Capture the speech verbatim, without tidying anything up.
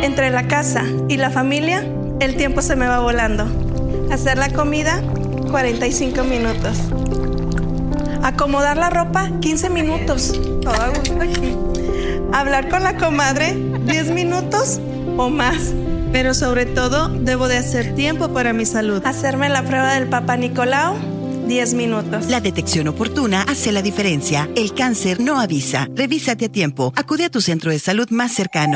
Entre la casa y la familia, el tiempo se me va volando. Hacer la comida, cuarenta y cinco minutos. Acomodar la ropa, quince minutos. Todo a gusto aquí. Hablar con la comadre, diez minutos o más. Pero sobre todo, debo de hacer tiempo para mi salud. Hacerme la prueba del Papa Nicolau, diez minutos. La detección oportuna hace la diferencia. El cáncer no avisa. Revísate a tiempo. Acude a tu centro de salud más cercano.